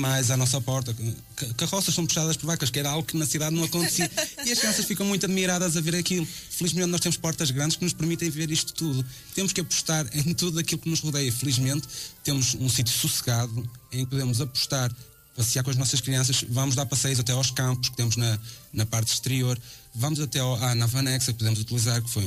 animais à nossa porta, carroças são puxadas por vacas, que era algo que na cidade não acontecia, e as crianças ficam muito admiradas a ver aquilo. Felizmente nós temos portas grandes que nos permitem ver isto tudo. Temos que apostar em tudo aquilo que nos rodeia. Felizmente temos um sítio sossegado em que podemos apostar, passear com as nossas crianças, vamos dar passeios até aos campos que temos na parte exterior, vamos até à Navanexa, que podemos utilizar, que foi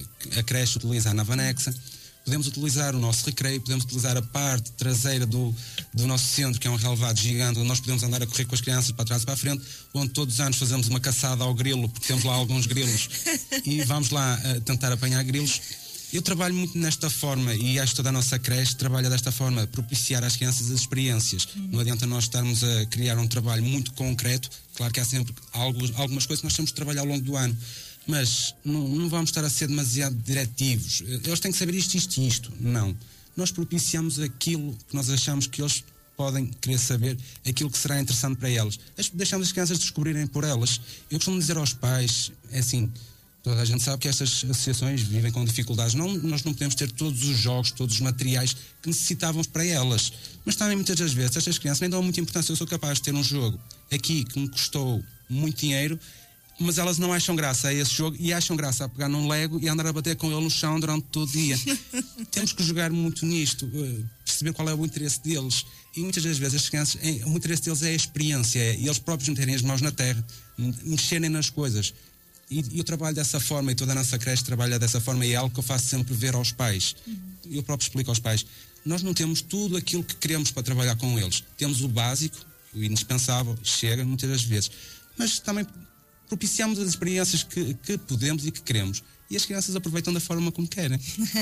a creche utiliza a Navanexa. Podemos utilizar o nosso recreio, podemos utilizar a parte traseira do nosso centro, que é um relevado gigante, onde nós podemos andar a correr com as crianças para trás e para a frente, onde todos os anos fazemos uma caçada ao grilo, porque temos lá alguns grilos, e vamos lá tentar apanhar grilos. Eu trabalho muito nesta forma, e acho que toda a nossa creche trabalha desta forma, propiciar às crianças as experiências. Não adianta nós estarmos a criar um trabalho muito concreto, claro que há sempre algumas coisas que nós temos de trabalhar ao longo do ano, mas não vamos estar a ser demasiado diretivos. Eles têm que saber isto. Não. Nós propiciamos aquilo que nós achamos que eles podem querer saber, aquilo que será interessante para elas. Deixamos as crianças descobrirem por elas. Eu costumo dizer aos pais, é assim, toda a gente sabe que estas associações vivem com dificuldades. Nós não podemos ter todos os jogos, todos os materiais que necessitávamos para elas. Mas também muitas das vezes estas crianças nem dão muita importância. Eu sou capaz de ter um jogo aqui que me custou muito dinheiro, mas elas não acham graça a esse jogo e acham graça a pegar num Lego e andar a bater com ele no chão durante todo o dia. Temos que jogar muito nisto, perceber qual é o interesse deles. E muitas das vezes as crianças, o interesse deles é a experiência, e eles próprios meterem as mãos na terra, mexerem nas coisas. E eu trabalho dessa forma, e toda a nossa creche trabalha dessa forma, e é algo que eu faço sempre ver aos pais. Eu próprio explico aos pais. Nós não temos tudo aquilo que queremos para trabalhar com eles. Temos o básico, o indispensável, chega muitas das vezes. Mas também propiciamos as experiências que podemos e que queremos. E as crianças aproveitam da forma como querem.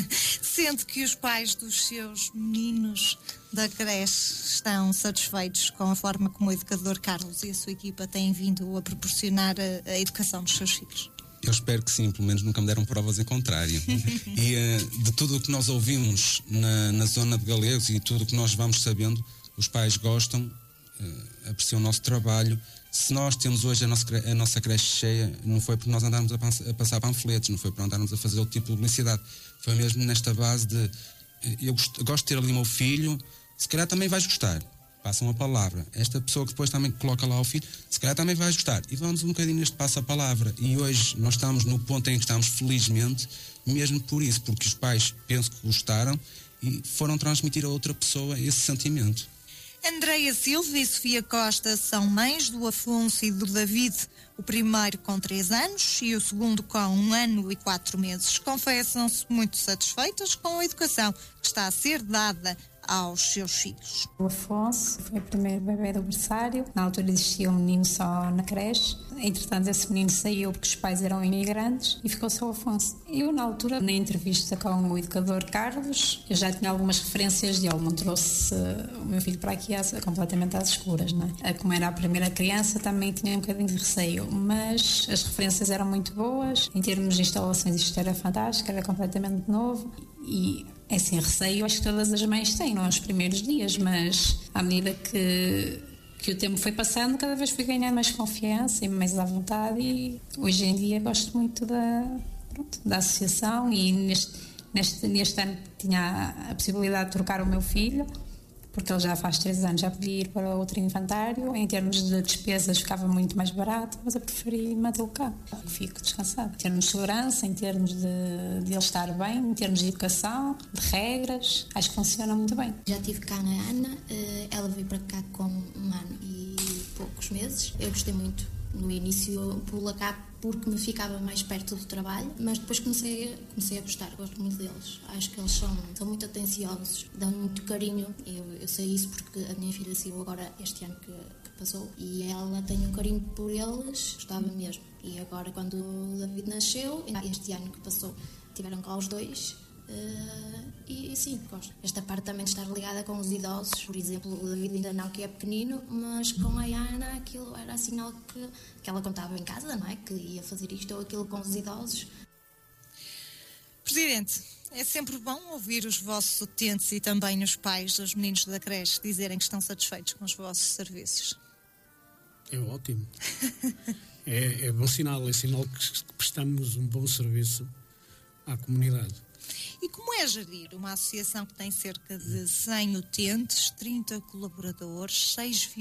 Sente que os pais dos seus meninos da creche estão satisfeitos com a forma como o educador Carlos e a sua equipa têm vindo a proporcionar a educação dos seus filhos? Eu espero que sim, pelo menos nunca me deram provas em contrário. E de tudo o que nós ouvimos na zona de Galegos e tudo o que nós vamos sabendo, os pais gostam, apreciam o nosso trabalho. Se nós temos hoje a nossa creche cheia, não foi porque nós andarmos a passar panfletos, não foi por andarmos a fazer outro tipo de publicidade. Foi mesmo nesta base de eu gosto de ter ali o meu filho, se calhar também vais gostar. Passam a palavra. Esta pessoa que depois também coloca lá o filho, se calhar também vais gostar. E vamos um bocadinho neste passo-a-palavra. E hoje nós estamos no ponto em que estamos, felizmente, mesmo por isso, porque os pais penso que gostaram e foram transmitir a outra pessoa esse sentimento. Andreia Silva e Sofia Costa são mães do Afonso e do David, o primeiro com 3 anos e o segundo com 1 ano e 4 meses. Confessam-se muito satisfeitas com a educação que está a ser dada aos seus filhos. O Afonso foi o primeiro bebê do berçário. Na altura existia um menino só na creche. Entretanto, esse menino saiu porque os pais eram imigrantes e ficou só o Afonso. Eu, na altura, na entrevista com o educador Carlos, eu já tinha algumas referências dele. Não trouxe o meu filho para aqui completamente às escuras, não é? Como era a primeira criança, também tinha um bocadinho de receio, mas as referências eram muito boas. Em termos de instalações, isto era fantástico, era completamente novo. E, é assim, receio acho que todas as mães têm, não é os primeiros dias, mas à medida que o tempo foi passando, cada vez fui ganhando mais confiança e mais à vontade, e hoje em dia gosto muito da associação, e neste ano tinha a possibilidade de trocar o meu filho, porque ele já faz 3 anos, já podia ir para outro infantário. Em termos de despesas ficava muito mais barato, mas eu preferi mantê-lo cá. Fico descansada. Em termos de segurança, em termos de ele estar bem, em termos de educação, de regras, acho que funciona muito bem. Já tive cá na Ana, ela veio para cá com 1 ano e poucos meses. Eu gostei muito. No início pula cá porque me ficava mais perto do trabalho, mas depois comecei a gostar, gosto muito deles. Acho que eles são muito atenciosos, dão muito carinho. Eu sei isso porque a minha filha saiu agora este ano que passou, e ela tem um carinho por eles, gostava mesmo. E agora, quando o David nasceu, este ano que passou, tiveram cá os 2. E sim, gosto. Esta parte também de estar ligada com os idosos, por exemplo, o David ainda não, que é pequenino, mas com a Ana aquilo era assim algo que ela contava em casa, não é? Que ia fazer isto ou aquilo com os idosos. Presidente, é sempre bom ouvir os vossos utentes e também os pais dos meninos da creche dizerem que estão satisfeitos com os vossos serviços. É ótimo. É bom sinal, é sinal que prestamos um bom serviço à comunidade. E como é gerir uma associação que tem cerca de 100 utentes, 30 colaboradores, 6